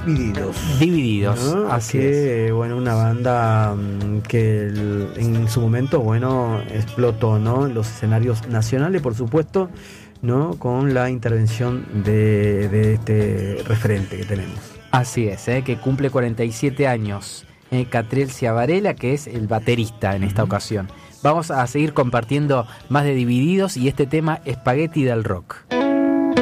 Divididos, ¿no? así que, es. Bueno, una banda que en su momento, bueno, explotó, ¿no? En los escenarios nacionales, por supuesto, ¿no? Con la intervención de este referente que tenemos. Así es, que cumple 47 años. Catriel Ciavarella, que es el baterista en esta ocasión. Vamos a seguir compartiendo más de Divididos y este tema Spaghetti del Rock.